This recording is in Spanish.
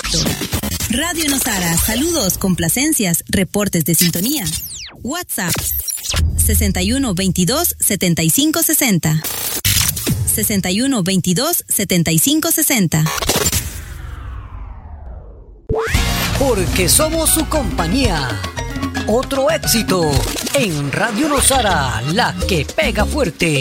directo. Radio Nosara, saludos, complacencias, reportes de sintonía. WhatsApp 61 22 75 60. 61 22 75 60. Porque somos su compañía. Otro éxito en Radio Nosara, la que pega fuerte.